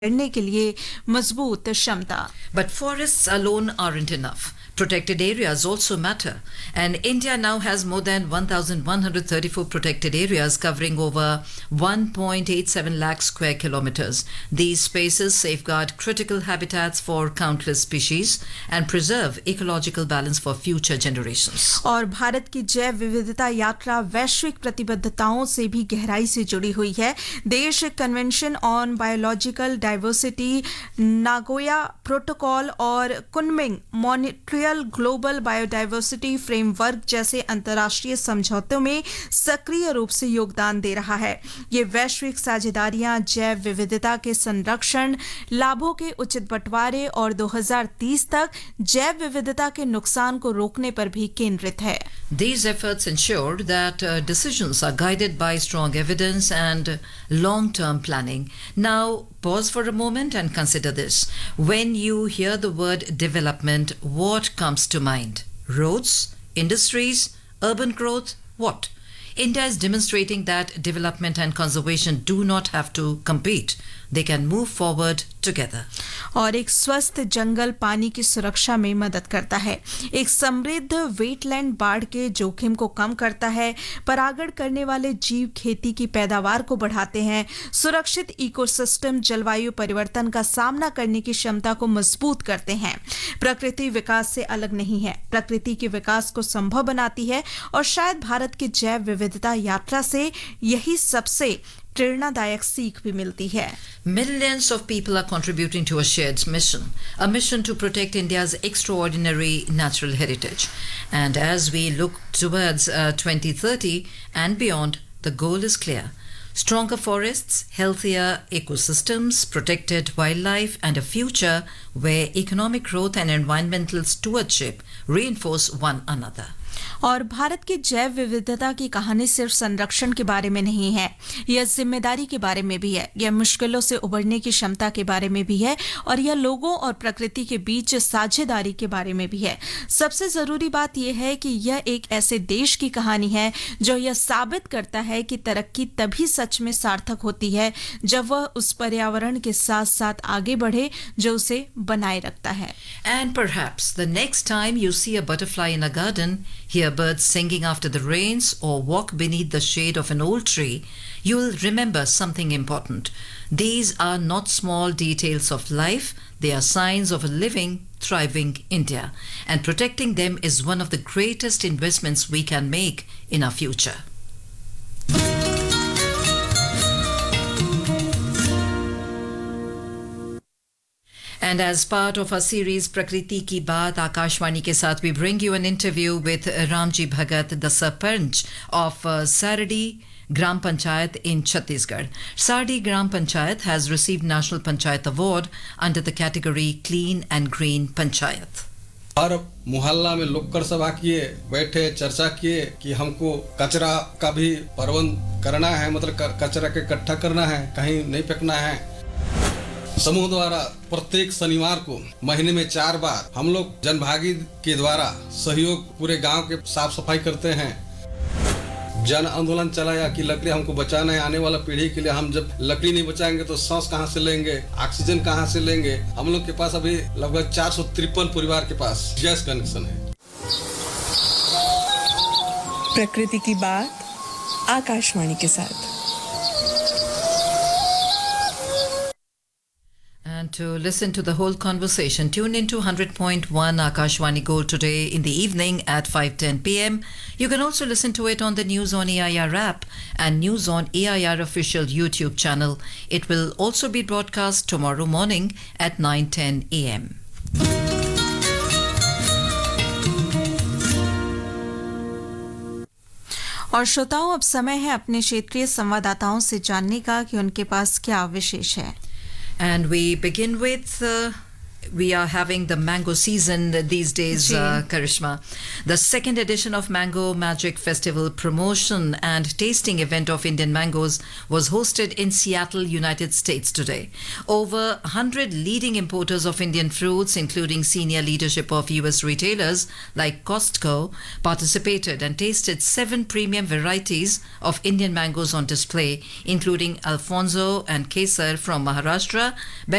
करने के लिए मजबूत क्षमता। But forests alone aren't enough. Protected areas also matter. And India now has more than 1,134 protected areas covering over 1.87 lakh square kilometers. These spaces safeguard critical habitats for countless species and preserve ecological balance for future generations. और भारत की जैव विविधता यात्रा वैश्विक प्रतिबद्धताओं से भी गहराई से जुड़ी हुई है। देश convention on biological diversity, Nagoya protocol और Kunming Montreal global biodiversity framework जैसे अंतर्राष्ट्रीय समझौतों में सक्रिय रूप से योगदान दे रहा है। ये वैश्विक साझेदारियां जैव विविधता के संरक्षण, लाभों के उचित बंटवारे और 2030 तक जैव विविधता के नुकसान को रोकने पर भी केंद्रित है। These efforts ensure that decisions are guided by strong evidence and long-term planning. Now, pause for a moment and consider this. When you hear the word development, what comes to mind? Roads, industries, urban growth, what? India is demonstrating that development and conservation do not have to compete. They can move forward together. और एक स्वस्थ जंगल पानी की सुरक्षा में मदद करता है। एक समृद्ध वेटलैंड बाढ़ के जोखिम को कम करता है। परागण करने वाले जीव खेती की पैदावार को बढ़ाते हैं। सुरक्षित इकोसिस्टम जलवायु परिवर्तन का सामना करने की क्षमता को मजबूत करते हैं। प्रकृति विकास से अलग नहीं है, प्रकृति के विकास को संभव बनाती है और शायद भारत की जैव विविधता यात्रा से यही सबसे प्रेरणादायक सीख भी मिलती है। Millions of people are contributing to a shared mission, a mission to protect India's extraordinary natural heritage. And as we look towards 2030 and beyond, the goal is clear. Stronger forests, healthier ecosystems, protected wildlife, and a future where economic growth and environmental stewardship reinforce one another. और भारत की जैव विविधता की कहानी सिर्फ संरक्षण के बारे में नहीं है, यह जिम्मेदारी के बारे में भी है, यह मुश्किलों से उबरने की क्षमता के बारे में भी है और यह लोगों और प्रकृति के बीच साझेदारी के बारे में भी है। सबसे जरूरी बात यह है कि यह एक ऐसे देश की कहानी है जो यह साबित करता है कि तरक्की तभी सच में सार्थक होती है जब वह उस पर्यावरण के साथ साथ आगे बढ़े जो उसे बनाए रखता है। And perhaps the next time you see a butterfly in a garden, hear birds singing after the rains, or walk beneath the shade of an old tree, you will remember something important. These are not small details of life, they are signs of a living, thriving India. And protecting them is one of the greatest investments we can make in our future. And as part of our series Prakriti Ki Baat, Akashwani ke saath, we bring you an interview with Ramji Bhagat, the Sarpanch of Saradi Gram Panchayat in Chhattisgarh. Saradi Gram Panchayat has received National Panchayat Award under the category Clean and Green Panchayat. हर मोहल्ला में लोककर सभा किए, बैठे चर्चा किए कि हमको कचरा का भी प्रबंध करना है, मतलब कचरा के इकट्ठा करना है, कहीं नहीं फेंकना है। समूह द्वारा प्रत्येक शनिवार को महीने में 4 बार हम लोग जनभागी के द्वारा सहयोग पूरे गांव के साफ सफाई करते हैं। जन आंदोलन चलाया कि लकड़ी हमको बचाना है, आने वाला पीढ़ी के लिए। हम जब लकड़ी नहीं बचाएंगे तो सांस कहां से लेंगे, ऑक्सीजन कहां से लेंगे। हम लोग के पास अभी लगभग 453 परिवार के पास गैस कनेक्शन है। प्रकृति की बात आकाशवाणी के साथ। And to listen to the whole conversation, tune in to 100.1 Akashwani Gold today in the evening at 5:10 p.m. You can also listen to it on the News on AIR app and News on AIR official YouTube channel. It will also be broadcast tomorrow morning at 9:10 a.m. और श्रोताओं, अब समय है अपने क्षेत्रीय संवाददाताओं से जानने का कि उनके पास क्या विशेष है। And we begin with, we are having the mango season these days, Karishma. The second edition of Mango Magic Festival promotion and tasting event of Indian mangoes was hosted in Seattle, United States today. Over 100 leading importers of Indian fruits, including senior leadership of US retailers like Costco, participated and tasted 7 premium varieties of Indian mangoes on display, including Alfonso and Kesar from Maharashtra,